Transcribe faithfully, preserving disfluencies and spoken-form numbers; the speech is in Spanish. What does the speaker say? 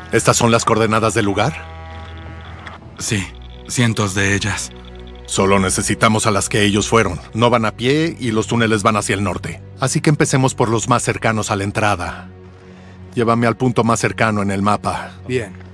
¿Estas son las coordenadas del lugar? Sí, cientos de ellas. Solo necesitamos a las que ellos fueron. No van a pie y los túneles van hacia el norte. Así que empecemos por los más cercanos a la entrada. Llévame al punto más cercano en el mapa. Bien.